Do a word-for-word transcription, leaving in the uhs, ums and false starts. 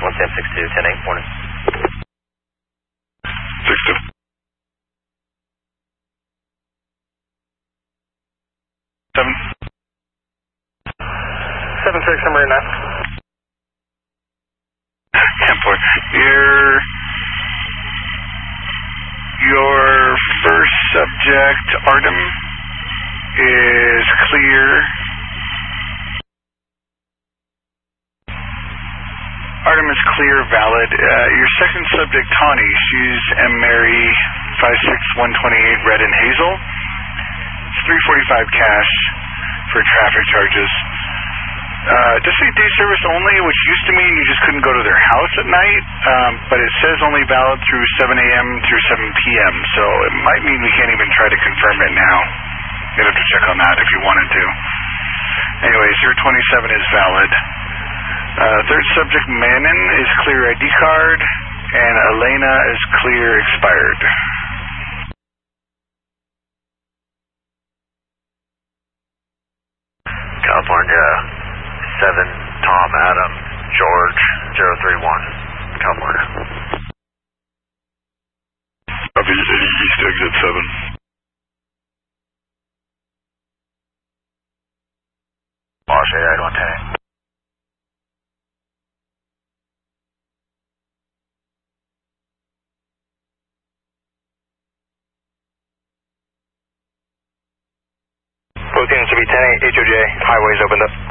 one Sam six two, ten eight, morning. six two. seven. seven six, number nine. ten four. Your, your first subject, Artem, is clear. Artem is clear, valid. Uh, your second subject, Tawny, she's M. Mary five six one two eight, red and hazel. It's three forty-five cash for traffic charges. Uh, just say day service only, which used to mean you just couldn't go to their house at night, um, but it says only valid through seven A M through seven P M, so it might mean we can't even try to confirm it now. You'd have to check on that if you wanted to. Anyways, your twenty-seven is valid. Uh, third subject, Manon, is clear I D card, and Elena is clear expired. California, seven, Tom, Adam, George, zero three one, California. Copy, eighty East, exit seven. Marsh, eight one ten. Both units will be ten eight, H O J, highways opened up.